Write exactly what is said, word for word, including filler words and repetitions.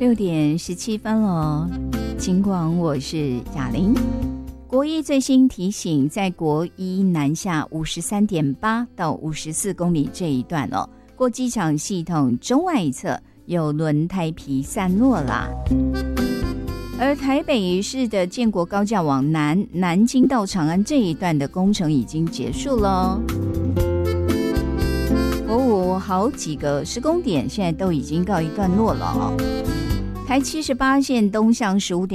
六点十七分了，尽管我是雅玲。国一最新提醒，在国一南下五十三点八到五十四公里这一段哦，过机场系统中外一侧有轮胎皮散落啦。而台北市的建国高架往南，南京到长安这一段的工程已经结束了。国五好几个施工点现在都已经告一段落了哦。台七十八线东向十五点